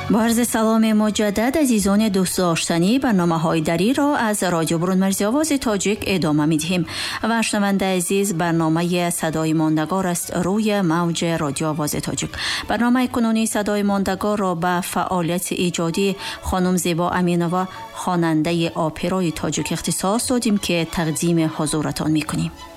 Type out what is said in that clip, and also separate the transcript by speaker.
Speaker 1: با عرض سلام مجدد عزیزان دوست داشتنی، برنامه‌های دری را از رادیو برون مرزی آواز تاجیک ادامه می‌دهیم و شنونده عزیز، برنامه صدای ماندگار است روی موج رادیو آواز تاجیک. برنامه کنونی صدای ماندگار را به فعالیت ایجادی خانم زیبا امینова خواننده اپرای تاجیک اختصاص دادیم که تقدیم حضورتان می‌کنیم.